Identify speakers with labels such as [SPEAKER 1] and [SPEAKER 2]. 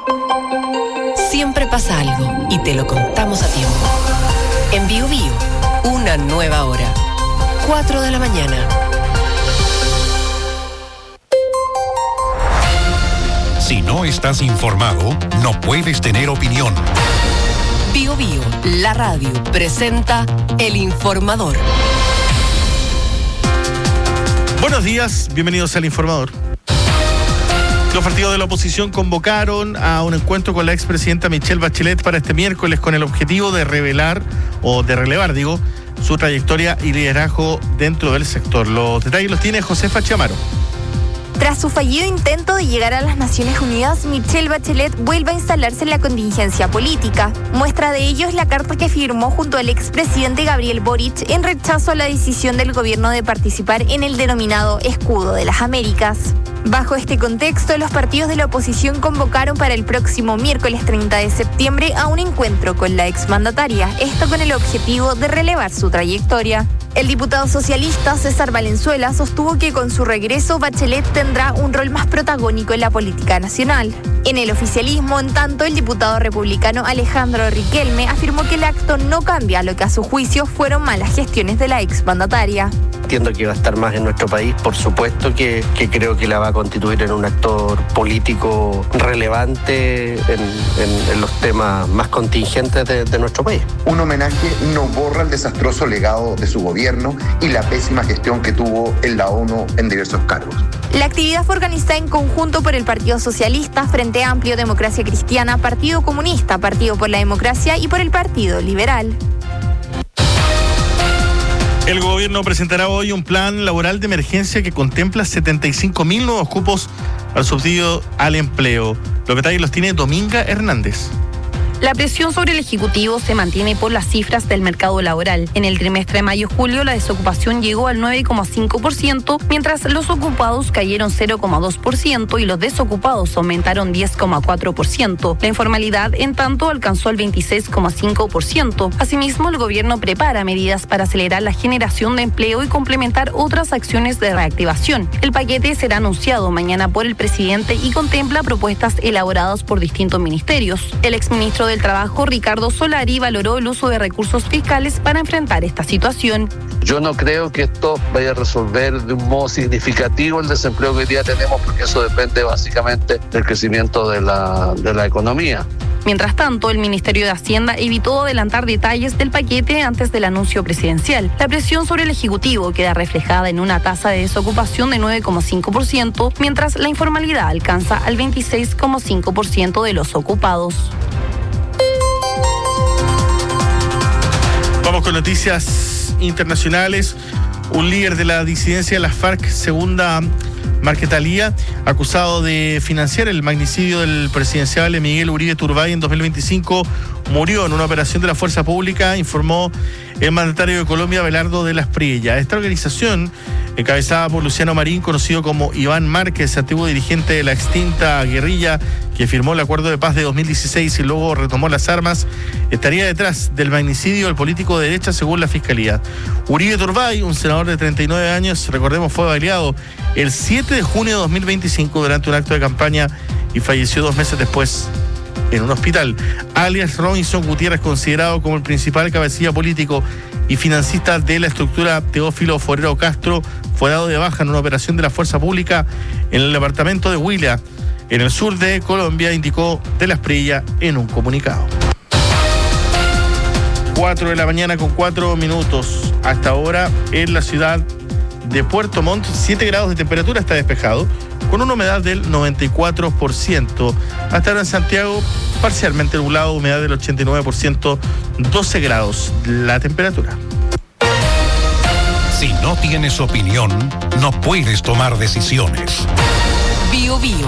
[SPEAKER 1] Siempre pasa algo y te lo contamos a tiempo. En Bio Bio, una nueva hora. 4 de la mañana.
[SPEAKER 2] Si no estás informado, no puedes tener opinión.
[SPEAKER 1] Bio Bio, la radio, presenta El Informador.
[SPEAKER 3] Buenos días, bienvenidos al Informador. Los partidos de la oposición convocaron a un encuentro con la expresidenta Michelle Bachelet para este miércoles con el objetivo de relevar su trayectoria y liderazgo dentro del sector. Los detalles los tiene Josefa Chamaro.
[SPEAKER 4] Tras su fallido intento de llegar a las Naciones Unidas, Michelle Bachelet vuelve a instalarse en la contingencia política. Muestra de ello es la carta que firmó junto al expresidente Gabriel Boric en rechazo a la decisión del gobierno de participar en el denominado Escudo de las Américas. Bajo este contexto, los partidos de la oposición convocaron para el próximo miércoles 30 de septiembre a un encuentro con la exmandataria, esto con el objetivo de relevar su trayectoria. El diputado socialista César Valenzuela sostuvo que con su regreso Bachelet tendrá un rol más protagónico en la política nacional. En el oficialismo, en tanto, el diputado republicano Alejandro Riquelme afirmó que el acto no cambia lo que a su juicio fueron malas gestiones de la exmandataria.
[SPEAKER 5] Entiendo que va a estar más en nuestro país, por supuesto que creo que la va a constituir en un actor político relevante en los temas más contingentes de nuestro país.
[SPEAKER 6] Un homenaje no borra el desastroso legado de su gobierno y la pésima gestión que tuvo en la ONU en diversos cargos.
[SPEAKER 4] La actividad fue organizada en conjunto por el Partido Socialista, Frente Amplio, Democracia Cristiana, Partido Comunista, Partido por la Democracia y por el Partido Liberal.
[SPEAKER 3] El gobierno presentará hoy un plan laboral de emergencia que contempla 75.000 nuevos cupos al subsidio al empleo. Los detalles los tiene Dominga Hernández.
[SPEAKER 7] La presión sobre el Ejecutivo se mantiene por las cifras del mercado laboral. En el trimestre de mayo-julio, la desocupación llegó al 9,5%, mientras los ocupados cayeron 0,2% y los desocupados aumentaron 10,4%. La informalidad, en tanto, alcanzó el 26,5%. Asimismo, el gobierno prepara medidas para acelerar la generación de empleo y complementar otras acciones de reactivación. El paquete será anunciado mañana por el presidente y contempla propuestas elaboradas por distintos ministerios. El exministro del Trabajo, Ricardo Solari, valoró el uso de recursos fiscales para enfrentar esta situación.
[SPEAKER 8] Yo no creo que esto vaya a resolver de un modo significativo el desempleo que hoy día tenemos, porque eso depende básicamente del crecimiento de la economía.
[SPEAKER 7] Mientras tanto, el Ministerio de Hacienda evitó adelantar detalles del paquete antes del anuncio presidencial. La presión sobre el Ejecutivo queda reflejada en una tasa de desocupación de 9,5%, mientras la informalidad alcanza al 26,5% de los ocupados.
[SPEAKER 3] Vamos con noticias internacionales. Un líder de la disidencia de las FARC, segunda Marquetalía, acusado de financiar el magnicidio del presidencial Miguel Uribe Turbay en 2025, murió en una operación de la fuerza pública, informó el mandatario de Colombia, Abelardo de las Priella. Esta organización, encabezada por Luciano Marín, conocido como Iván Márquez, antiguo dirigente de la extinta guerrilla que firmó el acuerdo de paz de 2016 y luego retomó las armas, estaría detrás del magnicidio del político de derecha, según la Fiscalía. Uribe Turbay, un senador de 39 años, recordemos, fue baleado el 7 de junio de 2025 durante un acto de campaña y falleció 2 meses después en un hospital. Alias Robinson Gutiérrez, considerado como el principal cabecilla político y financista de la estructura Teófilo Forero Castro, fue dado de baja en una operación de la fuerza pública en el departamento de Huila, en el sur de Colombia, indicó de las Priella en un comunicado. 4 de la mañana con 4 minutos. Hasta ahora en la ciudad de Puerto Montt, 7 grados de temperatura, está despejado, con una humedad del 94%. Hasta ahora en Santiago, parcialmente nublado, humedad del 89%, 12 grados la temperatura.
[SPEAKER 2] Si no tienes opinión, no puedes tomar decisiones.
[SPEAKER 1] Bio Bio.